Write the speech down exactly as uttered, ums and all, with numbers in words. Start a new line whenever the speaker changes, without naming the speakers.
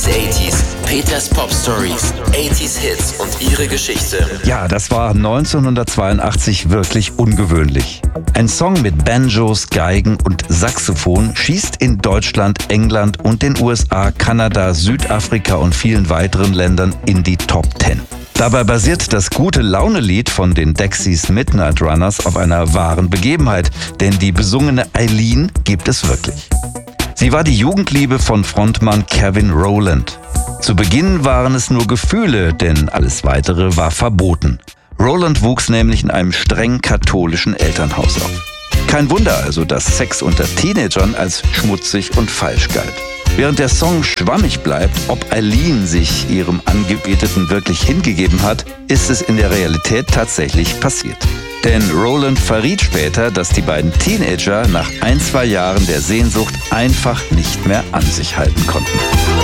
achtziger. Peters Pop Stories, achtziger Hits und ihre Geschichte.
Ja, das war neunzehnhundertzweiundachtzig wirklich ungewöhnlich. Ein Song mit Banjos, Geigen und Saxophon schießt in Deutschland, England und den U S A, Kanada, Südafrika und vielen weiteren Ländern in die Top Ten. Dabei basiert das Gute-Laune-Lied von den Dexys Midnight Runners auf einer wahren Begebenheit, denn die besungene Eileen gibt es wirklich. Sie war die Jugendliebe von Frontmann Kevin Rowland. Zu Beginn waren es nur Gefühle, denn alles Weitere war verboten. Rowland wuchs nämlich in einem streng katholischen Elternhaus auf. Kein Wunder also, dass Sex unter Teenagern als schmutzig und falsch galt. Während der Song schwammig bleibt, ob Eileen sich ihrem Angebeteten wirklich hingegeben hat, ist es in der Realität tatsächlich passiert. Denn Rowland verriet später, dass die beiden Teenager nach ein, zwei Jahren der Sehnsucht einfach nicht mehr an sich halten konnten.